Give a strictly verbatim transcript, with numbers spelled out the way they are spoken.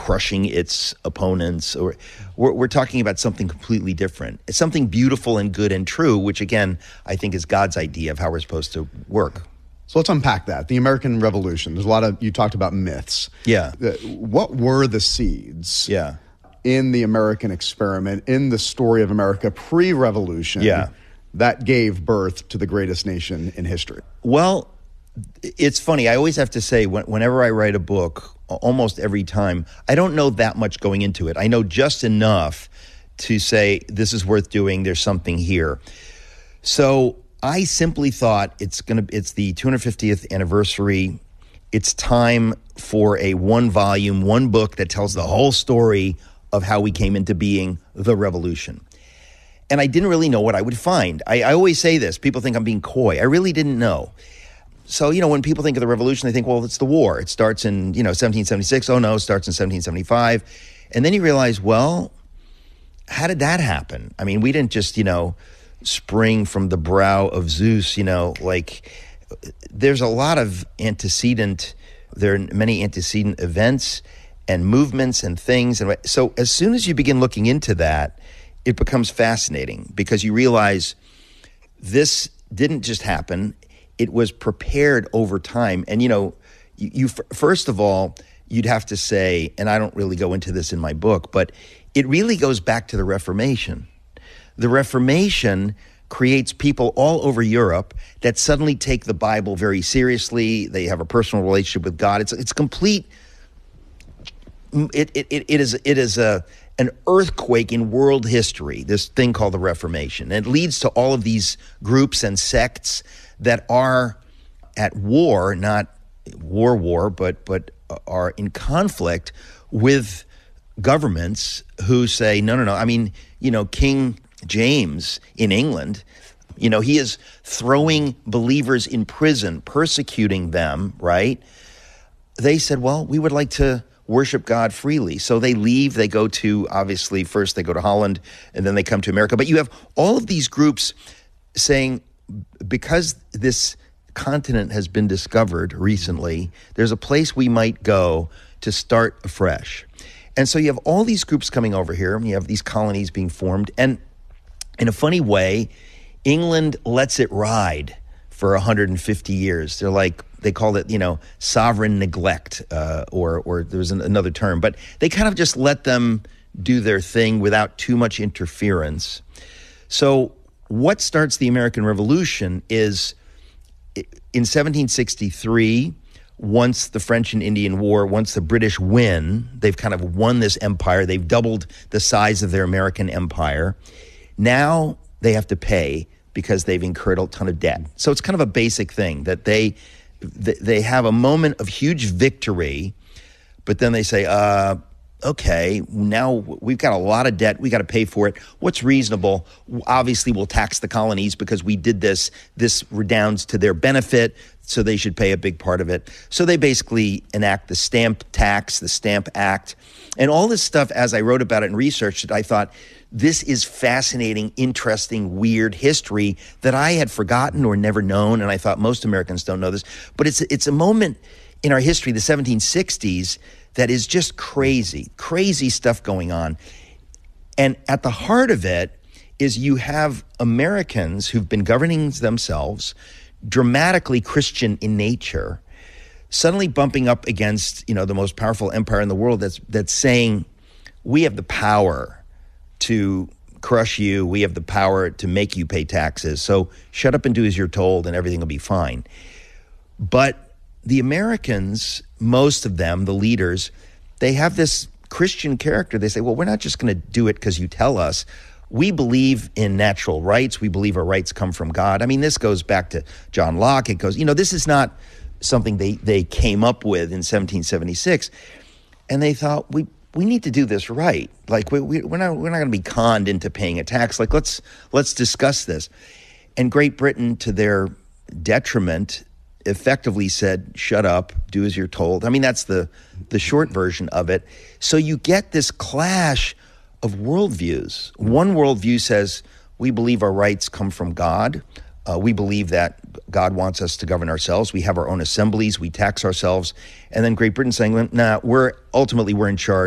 crushing its opponents, or we're, we're talking about something completely different. It's something beautiful and good and true, which again, I think is God's idea of how we're supposed to work. So let's unpack that. The American Revolution. There's a lot of, you talked about myths. Yeah. Uh, what were the seeds Yeah. in the American experiment, in the story of America pre-revolution, Yeah. that gave birth to the greatest nation in history? Well, it's funny. I always have to say, when, whenever I write a book, almost every time, I don't know that much going into it. I know just enough to say, this is worth doing, there's something here. So I simply thought it's gonna. It's the two hundred fiftieth anniversary. It's time for a one volume, one book that tells the whole story of how we came into being, the revolution. And I didn't really know what I would find. I, I always say this. People think I'm being coy. I really didn't know. So, you know, when people think of the revolution, they think, well, it's the war. It starts in, you know, seventeen seventy-six. Oh, no, it starts in seventeen seventy-five. And then you realize, well, how did that happen? I mean, we didn't just, you know, spring from the brow of Zeus, you know, like there's a lot of antecedent, there are many antecedent events and movements and things. And so as soon as you begin looking into that, it becomes fascinating because you realize this didn't just happen. It was prepared over time. And, you know, you, you first of all, you'd have to say, and I don't really go into this in my book, but it really goes back to the Reformation. The Reformation creates people all over Europe that suddenly take the Bible very seriously. They have a personal relationship with God. It's it's complete. It it it is it is a an earthquake in world history. This thing called the Reformation, and it leads to all of these groups and sects that are at war, not war war, but but are in conflict with governments who say no no no. I mean, you know, King James in England, you know, he is throwing believers in prison, persecuting them, right? They said, well, we would like to worship God freely. So they leave, they go to, obviously, first they go to Holland, and then they come to America. But you have all of these groups saying, because this continent has been discovered recently, there's a place we might go to start afresh. And so you have all these groups coming over here, and you have these colonies being formed, and in a funny way, England lets it ride for one hundred fifty years. They're like, they called it, you know, sovereign neglect, uh, or or there was an, another term. But they kind of just let them do their thing without too much interference. So what starts the American Revolution is in seventeen sixty-three, once the French and Indian War, once the British win, they've kind of won this empire. They've doubled the size of their American empire. Now they have to pay because they've incurred a ton of debt. So it's kind of a basic thing that they they have a moment of huge victory, but then they say, uh, okay, now we've got a lot of debt. We got to pay for it. What's reasonable? Obviously, we'll tax the colonies because we did this. This redounds to their benefit, so they should pay a big part of it. So they basically enact the Stamp Tax, the Stamp Act, and all this stuff. As I wrote about it and researched it, I thought, this is fascinating, interesting, weird history that I had forgotten or never known, and I thought most Americans don't know this. But it's it's a moment in our history, the seventeen sixties, that is just crazy, crazy stuff going on. And at the heart of it is you have Americans who've been governing themselves, dramatically Christian in nature, suddenly bumping up against, you know, the most powerful empire in the world that's that's saying, we have the power to crush you. We have the power to make you pay taxes. So shut up and do as you're told and everything will be fine. But the Americans, most of them, the leaders, they have this Christian character. They say, well, we're not just going to do it because you tell us. We believe in natural rights. We believe our rights come from God. I mean, this goes back to John Locke. It goes, you know, this is not something they, they came up with in seventeen seventy-six. And they thought, we we need to do this right. Like, we, we, we're not we're not going to be conned into paying a tax. Like, let's let's discuss this. And Great Britain, to their detriment, effectively said, shut up, do as you're told. I mean, that's the the short version of it. So you get this clash of worldviews. One worldview says, we believe our rights come from God. Uh, we believe that God wants us to govern ourselves. We have our own assemblies. We tax ourselves. And then Great Britain saying, nah, we're ultimately we're in charge.